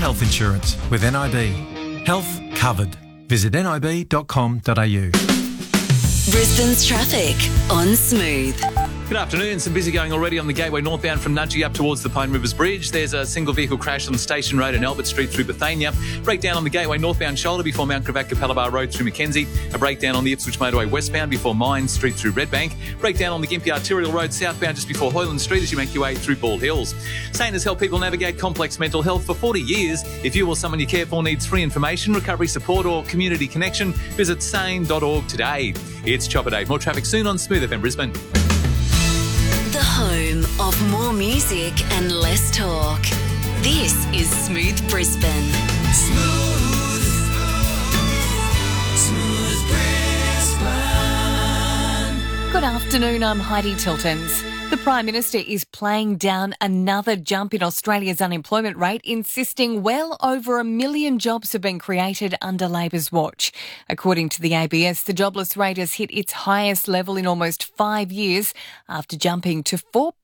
health insurance with NIB. Health covered. Visit nib.com.au. Brisbane's traffic on Smooth. Good afternoon. Some busy going already on the Gateway northbound from Nudgee up towards the Pine Rivers Bridge. There's a single vehicle crash on Station Road and Albert Street through Bethania. Breakdown on the Gateway northbound shoulder before Mount Gravatt Capella Bar Road through Mackenzie. A breakdown on the Ipswich Motorway westbound before Mines Street through Redbank. Breakdown on the Gympie Arterial Road southbound just before Hoyland Street as you make your way through Bald Hills. SANE has helped people navigate complex mental health for 40 years. If you or someone you care for needs free information, recovery support or community connection, visit sane.org today. It's Chopper Day. More traffic soon on Smooth FM Brisbane. The home of more music and less talk. This is Smooth Brisbane. Smooth Brisbane. Good afternoon, I'm Heidi Tiltons. The Prime Minister is playing down another jump in Australia's unemployment rate, insisting well over 1 million jobs have been created under Labor's watch. According to the ABS, the jobless rate has hit its highest level in almost 5 years after jumping to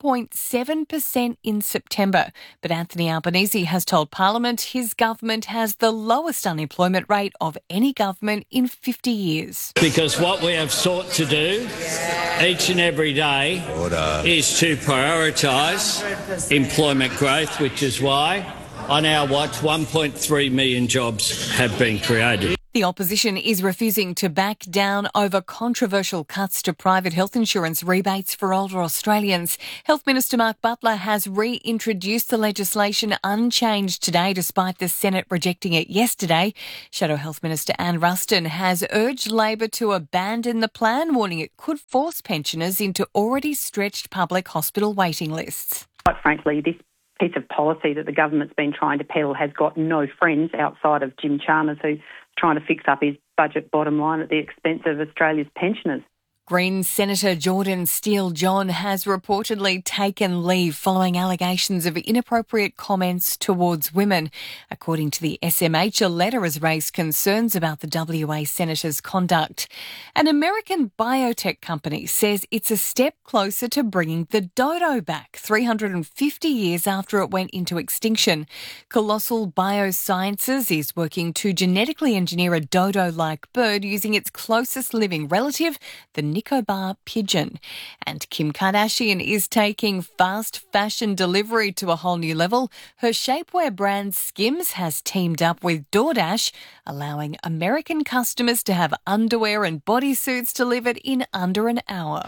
4.7% in September. But Anthony Albanese has told Parliament his government has the lowest unemployment rate of any government in 50 years. Because what we have sought to do each and every day is to prioritise employment growth, which is why on our watch 1.3 million jobs have been created. The opposition is refusing to back down over controversial cuts to private health insurance rebates for older Australians. Health Minister Mark Butler has reintroduced the legislation unchanged today despite the Senate rejecting it yesterday. Shadow Health Minister Anne Ruston has urged Labor to abandon the plan, warning it could force pensioners into already stretched public hospital waiting lists. Quite frankly, this piece of policy that the government's been trying to peddle has got no friends outside of Jim Chalmers, who's trying to fix up his budget bottom line at the expense of Australia's pensioners. Greens Senator Jordan Steele-John has reportedly taken leave following allegations of inappropriate comments towards women. According to the SMH, a letter has raised concerns about the WA Senator's conduct. An American biotech company says it's a step closer to bringing the dodo back 350 years after it went into extinction. Colossal Biosciences is working to genetically engineer a dodo-like bird using its closest living relative, the Nicobar pigeon. And Kim Kardashian is taking fast fashion delivery to a whole new level. Her shapewear brand Skims has teamed up with DoorDash, allowing American customers to have underwear and bodysuits delivered in under an hour.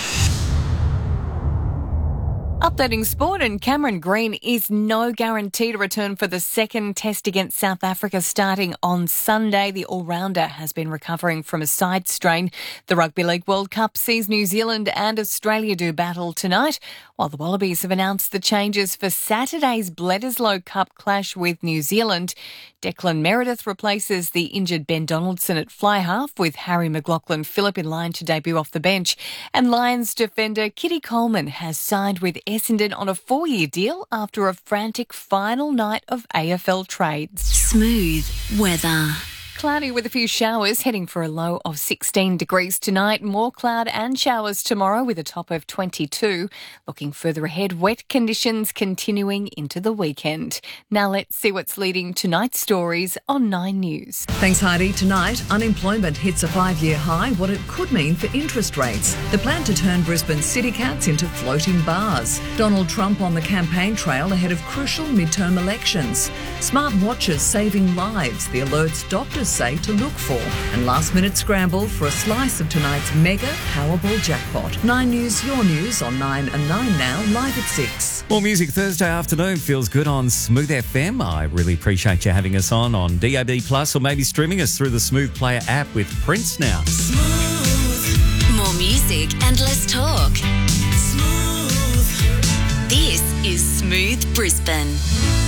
Updating sport, and Cameron Green is no guarantee to return for the second test against South Africa starting on Sunday. The all-rounder has been recovering from a side strain. The Rugby League World Cup sees New Zealand and Australia do battle tonight, while the Wallabies have announced the changes for Saturday's Bledisloe Cup clash with New Zealand. Declan Meredith replaces the injured Ben Donaldson at fly-half, with Harry McLaughlin-Phillip in line to debut off the bench. And Lions defender Kitty Coleman has signed with Essendon on a 4-year deal after a frantic final night of AFL trades. Smooth weather. Cloudy with a few showers, heading for a low of 16 degrees tonight. More cloud and showers tomorrow with a top of 22. Looking further ahead, wet conditions continuing into the weekend. Now let's see what's leading tonight's stories on 9 News. Thanks, Heidi. Tonight, unemployment hits a 5-year high, what it could mean for interest rates. The plan to turn Brisbane city cats into floating bars. Donald Trump on the campaign trail ahead of crucial midterm elections. Smart watches saving lives, the alerts doctors say to look for. And last-minute scramble for a slice of tonight's mega Powerball jackpot. 9 News, your news on 9 and 9 now, live at 6. More music Thursday afternoon feels good on Smooth FM. I really appreciate you having us on DAB Plus, or maybe streaming us through the Smooth Player app with Prince now. Smooth. More music and less talk. Smooth. This is Smooth Brisbane.